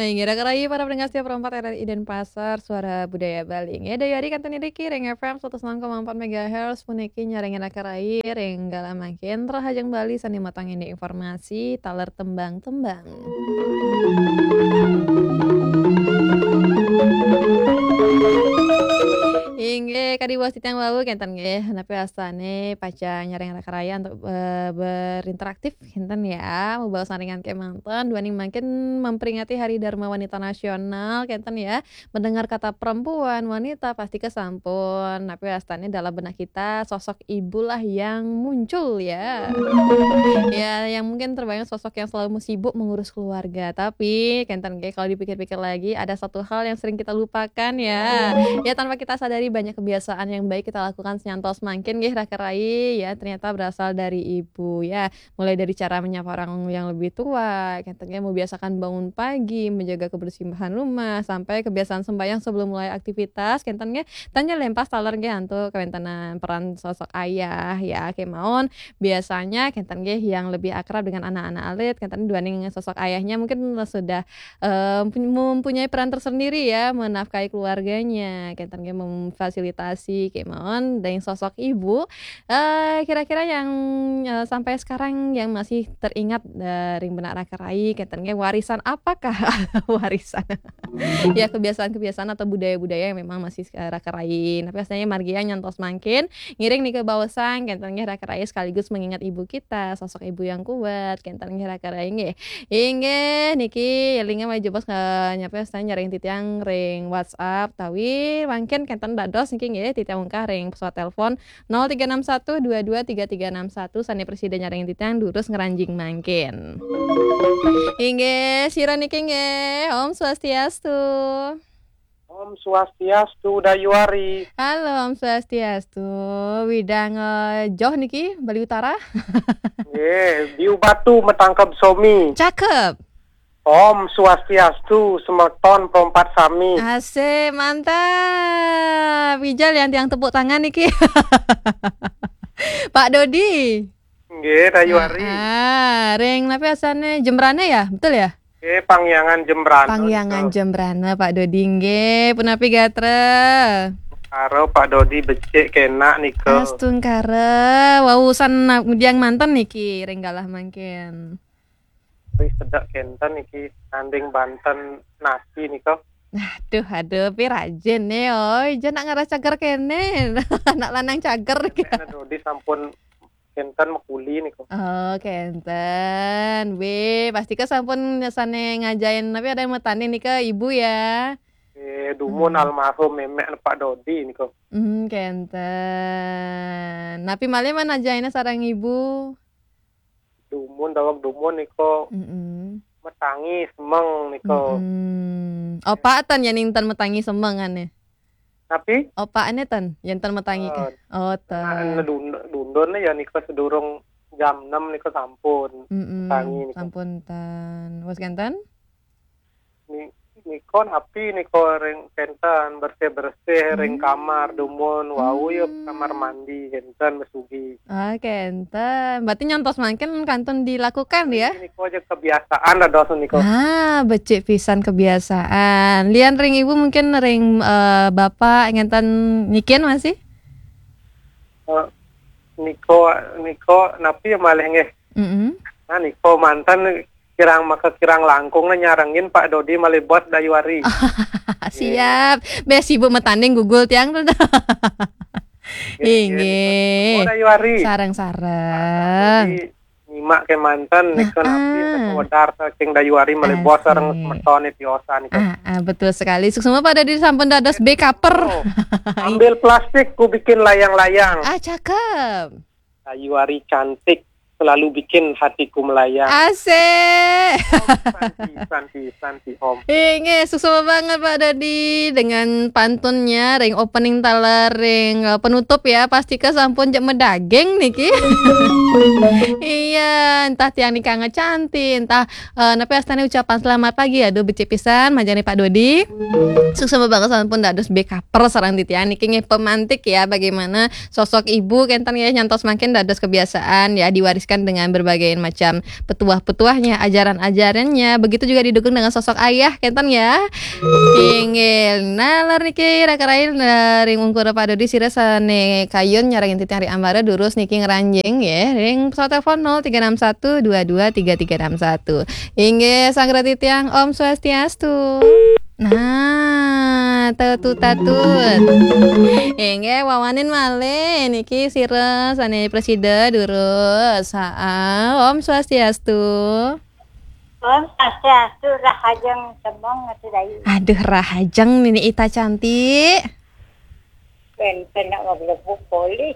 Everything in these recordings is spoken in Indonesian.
Ngira kerai para pendengar setiap perempat RRI Denpasar, suara budaya Bali. Dayari kantun idiki, ring FM 106,4 MHz, puniki nyaringin kerai, ring gala makin, terhajang Bali, sani matang ini informasi, taler tembang-tembang. Inge kadi wasit yang bau kenten nggih, tapi astane paca nyaring rakaraya untuk berinteraktif kenten ya, membawa saringan kemanten duaning makin memperingati Hari Dharma Wanita Nasional kenten ya. Mendengar kata perempuan, wanita pasti kesampun. Tapi astane dalam benak kita sosok ibu lah yang muncul ya. Ya, yang mungkin terbayang sosok yang selalu sibuk mengurus keluarga. Tapi kenten nggih kalau dipikir-pikir lagi ada satu hal yang sering kita lupakan ya. Ya tanpa kita sadari banyak kebiasaan yang baik kita lakukan senyantos mangkin nggih rakerai ya ternyata berasal dari ibu ya. Mulai dari cara menyapa orang yang lebih tua, katanya membiasakan bangun pagi, menjaga kebersihan rumah, sampai kebiasaan sembahyang sebelum mulai aktivitas, katanya tanya lempas taler nggih antu kawentanan peran sosok ayah ya kemaon biasanya katanya yang lebih akrab dengan anak-anak alit, katanya duaning sosok ayahnya mungkin sudah mempunyai peran tersendiri ya menafkahi keluarganya, katanya memfasilitasi kemauan dan sosok ibu kira-kira yang sampai sekarang yang masih teringat dari benak rakerai katanya warisan apakah warisan ya kebiasaan-kebiasaan atau budaya-budaya yang memang masih rakerai tapi asalnya margia nyantos mangkin ngiring nih ke bawasang katanya rakerai sekaligus mengingat ibu kita sosok ibu yang kuat katanya rakerai nggih inge niki linga maju bos nyapa asalnya nyaring titiang ring WhatsApp tawi mangkin kenten dados niki nggih titiang ungkah ring pesawat telepon 0361223361 sani presiden nyaring titiang durus ngeranjing mangkin. Inge sira niki nggih Om Swastiastu. Om Swastiastu Dayuari. Halo Om Swastiastu. Widang joh niki Bali Utara. Nggih, Biu Batu metangkep somi. Cakep. Om Swastiastu semeton perompat sami. Asik, mantap. Wijal yang tepuk tangan niki. Pak Dodi. Nggih, Dayuari. Ring tapi asane Jembrane ya? Betul ya? Nggih, Pangyangan Jembrane. Pangyangan Jembrane Pak Dodi nggih, punapi gatra. Karo Pak Dodi becik kena nike. Astun kare, wawusan diang manten niki ringgalah mangkin. Wis sedak kenten iki nanding Banten nasi nike. Aduh, pi rajin nih, oi, jangan ngaras cager kene, anak lanang cager. Nek Dodi sampun kenten mekuli nike. Oh, kenten, pasti ke sampun nyasane ngajain, tapi ada yang metani nih ke ibu ya. Dumun almarhum memek Pak Dodi nike. Kenten. Napi malih mana ajainnya sarang ibu? Dumun dawag dumun niko metangi semeng niko. Opa tan yang intan metangi semengannya. Tapi opa ane tan yang tan metangi ka. Oh tan. Dundon ya niko sedurung jam 6 niko sampun. Metangi niko. Sampun tan. Was kenten? Niko api niko ring kenten bersih ring kamar dumun wau ya kamar mandi kenten mesugi. Ah kenten. Berarti nyontos mangken kantun dilakukan ya? Niko aja kebiasaan ada dosen niko. Becik pisan kebiasaan. Lian ring ibu mungkin ring bapak ngenten nyikin masih? Niko napi malih nggih. Nah niko mantan kirang langkung nyarangin Pak Dodi malih bos Dayuari. Siap. Bes ibu metanding Google tiang tuh. Inge. Dayuari. Sarang-sarang. Nyimak ke mantan niko napi wedar saking Dayuari malih bos sareng meton tiosa niko. Betul sekali. Sukses Pak Dodi sampun dados backuper. Ambil plastik ku bikin layang-layang. Cakep. Dayuari cantik selalu bikin hatiku melayang. Asik. Santi Om. Inge sukses banget Pak Dodi dengan pantunnya ring opening taler ring penutup ya pasti ke sampun jek medaging niki. Iya, entah tiang nikah ngecantik, entah napi astane ucapan selamat pagi aduh becik pisan majane Pak Dodi. Sukses banget sampun dados backuper sareng titian niki nggih pemantik ya bagaimana sosok ibu kenten ya nyantos makin dados kebiasaan ya diwariskan diteruskan dengan berbagai macam petuah-petuahnya, ajaran-ajarannya. Begitu juga didukung dengan sosok ayah kenten ya. Inggil nalar niki rakarain ring ungkur Pak Dodi sira sane kayun nyarangin titi hari ambara durus niki ngeranjing ya. Ring pesawat telepon 0361223361. Inggih sanggra titiang Om Swastiastu. Nah, tatut. Inggih wawanin malih niki sira sane presiden durus. Om Swastiastu. Om Swastiastu rahajeng semong ngaturayu. Aduh rahajeng Nini Ita cantik. Pen nak ngobrol polis.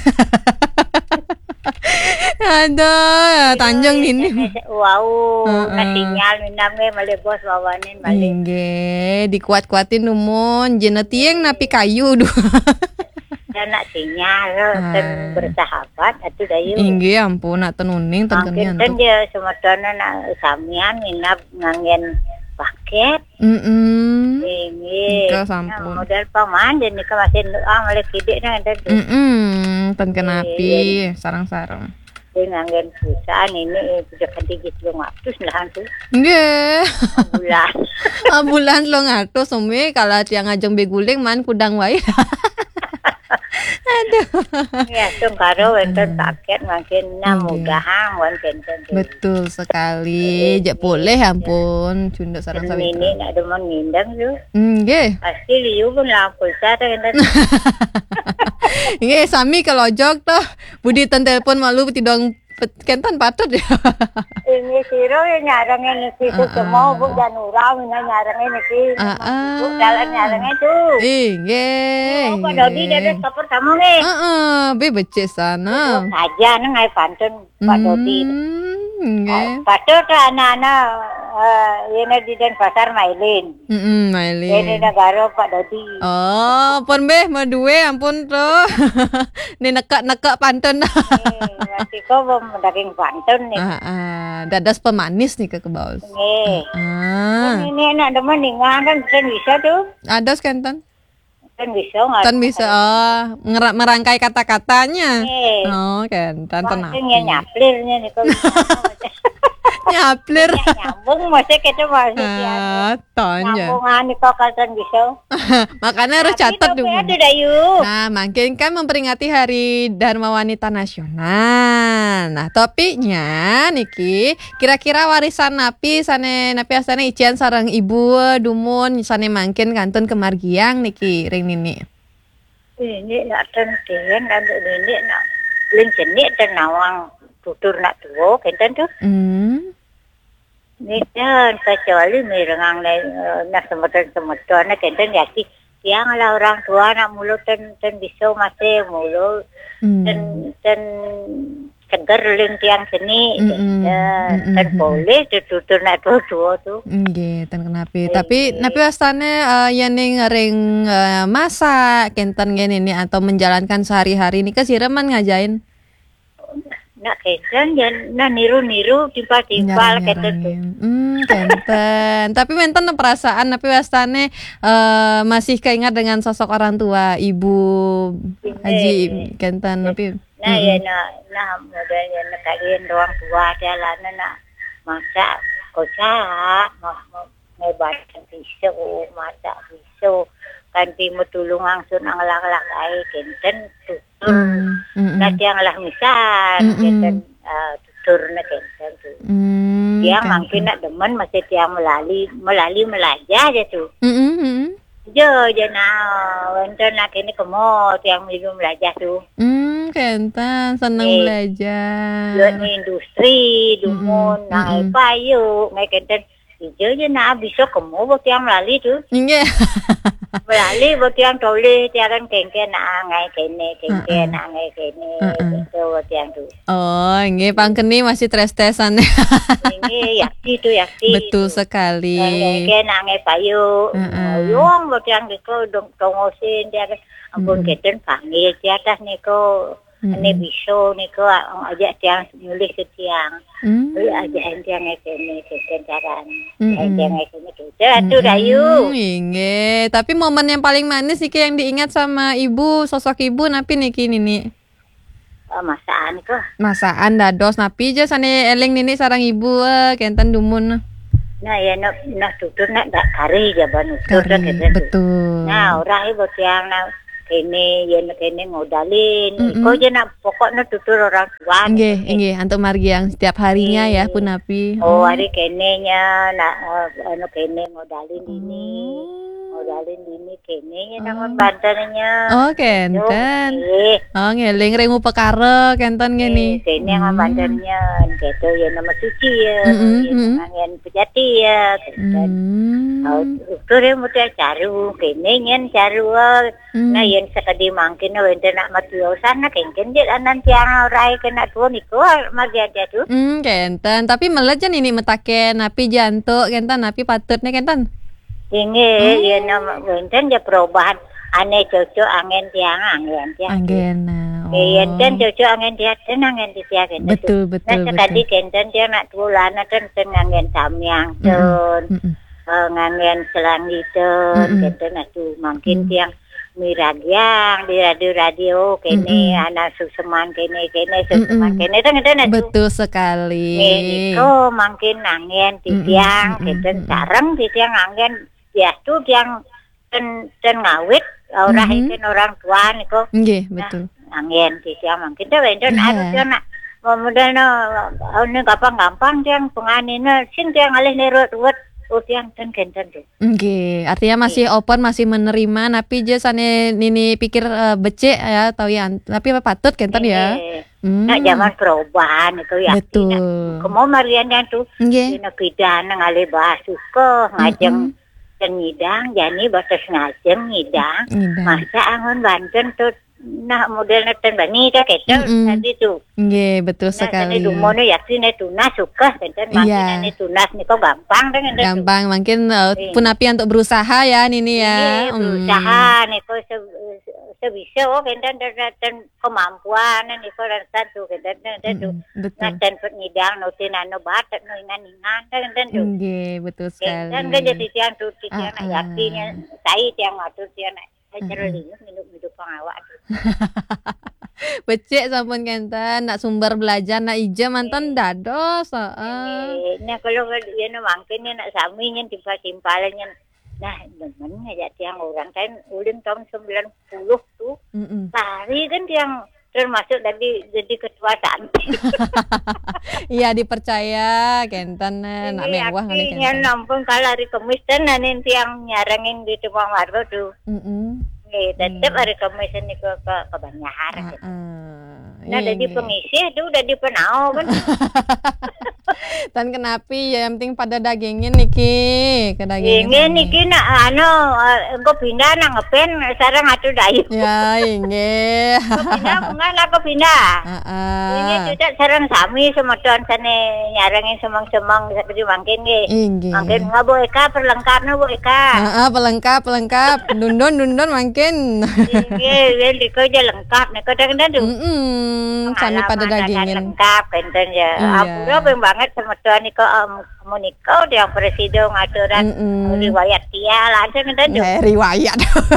Aduh, Tanjung Nini. Wow, sinyal miname malih bos wawanin malih. Inggih, dikuat-kuatin numun jenna tieng napi kayu duh. Nak sinyal ten bersahabat atuh dayu. Inggih ampun nak tenuning ten kenian. Mangkin dia semetona nak samian minap ngangen paket. Inggih. Ika sampun. Modal paman jadi ka masih malih kidik nang enten. Ten kenapi sarang-sarang. Ngangen perusahaan ini sudah kanti gitu ngatus lahan tuh. Nggih. Bulan. Bulan lo ngatus umi kalau tiang ngajeng beguling man kudang wae. Aduh. Ya, tuh karo enten paket makin mudahan wan kenten. Betul sekali. Jak boleh ampun cunda sarang sawit. Ini nak demen ngindang tuh. Nggih. Pasti liu pun lah pulsa tuh enten. Nggih sami kelojok toh. Budi ten telepon malu tidong kentan patut ya. Ini siro ya nyarangnya niki tuh semua bu janura mina nyarangnya niki. Bu dalan nyarangnya tuh. Inggih. Pak Dodi dari kapur kamu nih. Be becek sana. Aja nang ngai pantun Pak Dodi. Nggih. Patut anak-anak ini di Denpasar Mailin. Mailin. Ini negara Pak Dodi. Oh, pun beh madue ampun tuh. Ni nekak-nekak pantun. Masih kau daging pantun nih. Dadas pemanis nih ke bawah. Ini anak demen ningan kan bisa tuh. Adas kenten. Kan bisa nggak? Kan bisa merangkai kata-katanya. Oh, kenten tenang. Maksudnya nyaplirnya nih kau. Nyaplir. Nyambung masih kita masih tanya. nyambungan nih kau kan bisa. Makanya harus catat dulu. Dayu. Nah, makin kan memperingati Hari Dharma Wanita Nasional. Nah, topiknya niki kira-kira warisan napi sane asane ician sareng ibu dumun sane mangkin kantun kemargiang niki ring nini. Ini nak tenten dan ini nak lin jenik dan nawang tutur nak tuwo kenten tuh. Ni dan kecuali merengang nak semeton nak kenten yaki tiang lah orang tua nak mulut ten bisa masih mulut ten seger ling tiang seni ten boleh tutur nak tuwo tuh. Nggih, ten kenapi. Tapi napi wastane yen ning ring masak kenten ngene ini atau menjalankan sehari-hari nika sireman ngajain. Nak kenten dan nak niru-niru timpal-timpal kenten tuh. Kenten. Tapi menten perasaan tapi wastane masih keingat dengan sosok orang tua ibu Haji kenten tapi nah ya nah modelnya nak kalian orang tua jalan nak masak kocak ngebaca pisau masak pisau kanti metulung langsung anglak-anglak ai kenten tutur nah tiang lah misal kenten tutur nak kenten tu tiang mungkin nak demen masih tiang melali melajah je tu je wenten nak ini kemo tiang minum melajah tu kenten seneng belajar buat industri dumun ngai payu ngai kenten hijau je nak bisa kemo buat tiang melali tu melali buat tiang toleh tiang kengke nak ngai kene nak ngai kene itu buat tiang tu nggih pangkeni masih tres-tesan ini yakti betul sekali kengke nak ngai payu yung buat tiang diko dongosin dia ampun keten panggil di atas niko ini bisa niko ajak tiang nulis ke tiang ajak tiang kene kenten tiang kene tu dayu inge tapi momen yang paling manis niki yang diingat sama ibu sosok ibu napi niki nini masakan ko. Masakan dados napi je sane eling nini sarang ibu kenten dumun. Nah ya nak tutur nak dak kari je ban tutur Kari, keten. betul. Nah orang ibu tiang nak kene yen kene ngodalin. Mm-mm. Ko je nak pokoknya tutur orang tua. Nggih, antuk margi yang setiap harinya ya pun napi. Oh hari kene nya nak kene ngodalin ini. Modalin dini kene nang bantannya. Oh, kenten. Oh, ngeling ring upekara kenten ngene. Kene nang bantannya gitu ya nama suci ya. Nang pejati ya. Utore mutia caru kene nyen caru. Nah yen sakadi mangkin wente nak matuo sana kengken je anan tiang rai kena tuo niko margia dia tu. Kenten. Tapi melejen ini metake napi jantuk kenten napi patutnya kenten. Ini ya nama wenten ya perubahan aneh cocok angin tiang. Anggena. Kenten cocok angin tiang angin tiang. Betul. Nah sekali kenten dia nak tulana kan angin samyang ton, angin selang itu, kenten tu mungkin tiang miragyang di radio kene anak suseman kene suseman kene kan betul sekali. Itu mungkin angin tiang kenten sarang tiang angin ya tu yang ten ngawit orang tua niko. Nggih, betul. Angin tiang mungkin dah wenden harus dia nak modalno ini gampang tiang penganina sing tiang alih nerut tiang ten kenten tu. Nggih, artinya masih open, masih menerima napi je sane nini pikir becek ya tahu ya. Tapi patut kenten ya. Nak zaman perubahan itu ya. Betul. Kemo Marian yang tu. Nggih. Nak pidana ngalih basuh ngajeng ngidang jani batas ngajeng ngidang. Masa angon Banten tu nah modelnya ten bani dah kata tadi tu. Nggih, betul sekali. Nah, dumono yakin tunas suka kenten makin tunas ni kau gampang dengan gampang mungkin pun api untuk berusaha ya nini ya. Berusaha ni kau sebisa kenten dan kemampuan ni kau rasa tu kenten tu. Betul. Dan pengidang nutin anu batat nu ingan kenten tu. Nggih, betul sekali. Dan kan jadi tiang tu tiang yakinnya saya tiang ngatur tiang minum pengawak. Becek sampun kenten nak sumber belajar nak ija mantan dados. Nah kalau dia mungkin nak saminya timpal-timpalannya. Nah demen aja tiang orang kan ulin tahun 90 tu. Tari kan tiang termasuk jadi ketua santri. Iya dipercaya kenten nak mewah kali kenten. Yang nampung kalau hari Kamis dan nanti tiang nyarangin di tukang warga tu. Tetap hari Kamis ni ke Banjar. Nah jadi pengisi tu udah dipenau kan. Dan kenapi ya yang penting pada dagingin niki ke dagingin. Ingin niki nak engko pindah nang ngepen sareng atuh dayu. Ya inge. Pindah bunga lah ko pindah. Ini juga sareng sami semeton sane nyarengin semang-semang seperti mangkin nggih. Mangkin ngabo eka perlengkapna bo eka. Pelengkap. Dundun mangkin. Nggih, diko je lengkap nek kadang-kadang tu. Sami pada dagingin. Lengkap kenten ya. Apura banget semeton niko Moniko yang presiden ngaturan riwayat dia langsung itu. Riwayat.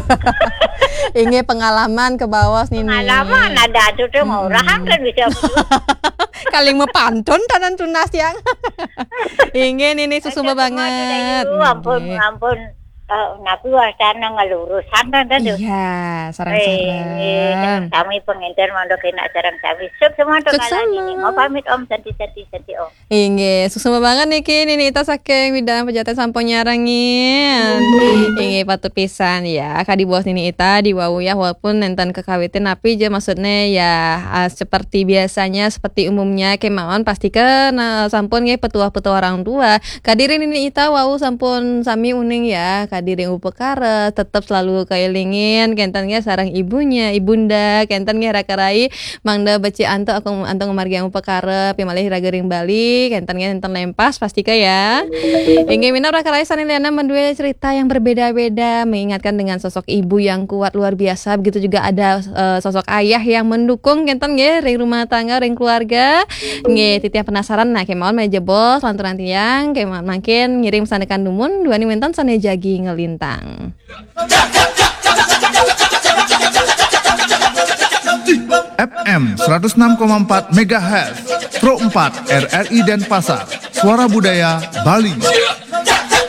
Ini pengalaman ke bawah nih. Pengalaman ada tuh orang kan bisa. Kaling mepantun tanan tunas yang. Ingin ini susu banget. Ampun. Nabi wacana ngelurusan kan tuh. Iya, sarang-sarang. Kami pengintir mondok enak sarang kami. Semua tuh ini. Mau pamit om santi om. Inge, susah banget nih kini kita saking bidang pejatan sampun nyarangin. Inge patut pisan ya. Kadi bos ini ita di wau ya walaupun nenten kekawitin tapi aja maksudnya ya seperti biasanya seperti umumnya kemauan pastikan sampun nge petua-petua orang tua. Kadirin ini ita wau sampun sami uning ya. Diri upekara tetap selalu kailingin kentannya sarang ibunya ibunda kentannya rakarai mangda beci anto ngamargi upekara pimalih ragering Bali kentannya enten lempas pastika ya ingin minor rakarai saniliana mendua cerita yang berbeda-beda mengingatkan dengan sosok ibu yang kuat luar biasa begitu juga ada sosok ayah yang mendukung kentannya ring rumah tangga ring keluarga nge titian penasaran nah kemauan meja bos lanturan tiang kemauan makin ngirim sandekan dumun dua nih mentan sane jagi ngelintang. FM 106,4 MHz, Pro 4 RRI Denpasar, Suara Budaya Bali.